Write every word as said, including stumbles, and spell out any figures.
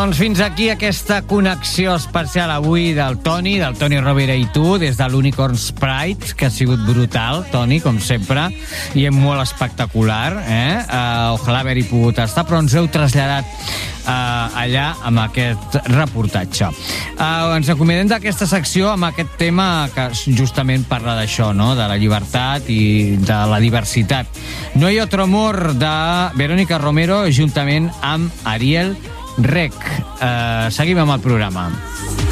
Doncs fins aquí aquesta connexió especial avui del Toni, del Toni Rovira i tu, des de l'Unicorns Pride, que ha sigut brutal, Toni, com sempre, i és molt espectacular, eh? Uh, ojalà haver-hi pogut estar, però ens heu traslladat uh, allà amb aquest reportatge. Uh, ens acomiadem d'aquesta secció amb aquest tema que justament parla d'això, no? De la llibertat i de la diversitat. No hay otro amor, de Verónica Romero, juntament amb Ariel Rec. Uh, seguim amb el programa.